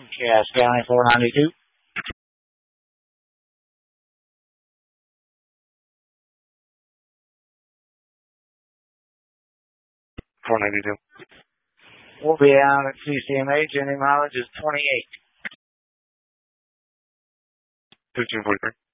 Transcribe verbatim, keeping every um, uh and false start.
Cass County four ninety-two. four ninety-two. We'll be out at C C M H. Any mileage is twenty-eight. fifteen forty-three.